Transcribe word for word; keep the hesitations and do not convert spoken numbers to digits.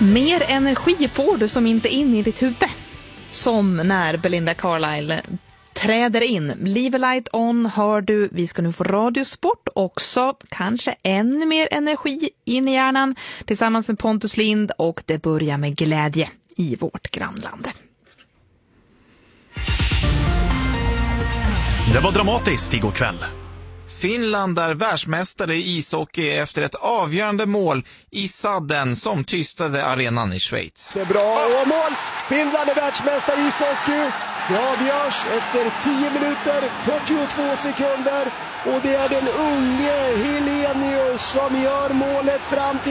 Mer energi får du som inte in i ditt huvud. Som när Belinda Carlisle träder in. Leave a light on hör du. Vi ska nu få radiosport också. Kanske ännu mer energi in i hjärnan. Tillsammans med Pontus Lind. Och det börjar med glädje i vårt grannland. Det var dramatiskt igår kväll. Finland är världsmästare i ishockey efter ett avgörande mål i sadden som tystade arenan i Schweiz. Det är bra och mål! Finland är världsmästare i ishockey. Det avgörs efter tio minuter, fyrtiotvå sekunder. Och det är den unge Helenius som gör målet fram till